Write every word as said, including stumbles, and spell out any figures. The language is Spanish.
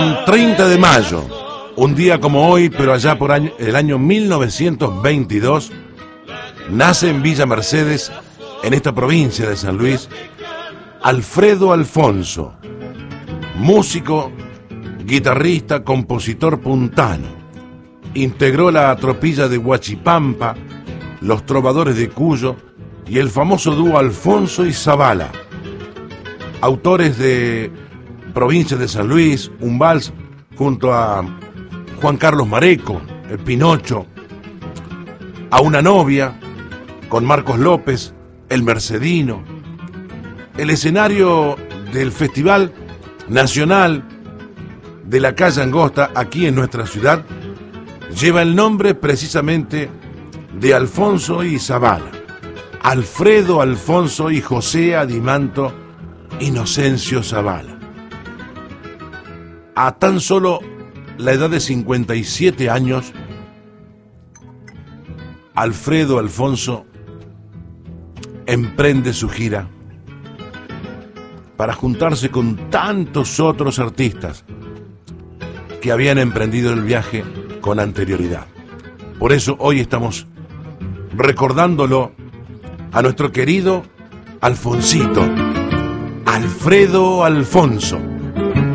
treinta de mayo, un día como hoy, pero allá por año, el año mil novecientos veintidós, nace en Villa Mercedes, en esta provincia de San Luis, Alfredo Alfonso, músico, guitarrista, compositor puntano. Integró la tropilla de Huachipampa, los Trovadores de Cuyo y el famoso dúo Alfonso y Zabala. Autores de Provincia de San Luis, un vals junto a Juan Carlos Mareco, el Pinocho, A una novia, con Marcos López, El Mercedino. El escenario del Festival Nacional de la Calle Angosta, aquí en nuestra ciudad, lleva el nombre precisamente de Alfonso y Zabala. Alfredo Alfonso y José Adimanto Inocencio Zabala. A tan solo la edad de cincuenta y siete años, Alfredo Alfonso emprende su gira para juntarse con tantos otros artistas que habían emprendido el viaje con anterioridad. Por eso hoy estamos recordándolo a nuestro querido Alfonsito, Alfredo Alfonso.